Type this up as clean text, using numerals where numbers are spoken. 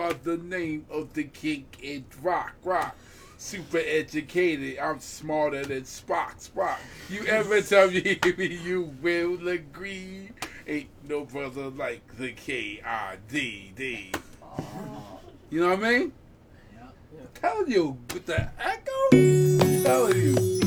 by the name of the king in rock. Super educated, I'm smarter than Spock. You ever tell me you will agree? Ain't no brother like the K-I-D-D. You know what I mean? Yeah. I'm telling you, with the echo, I'm telling you.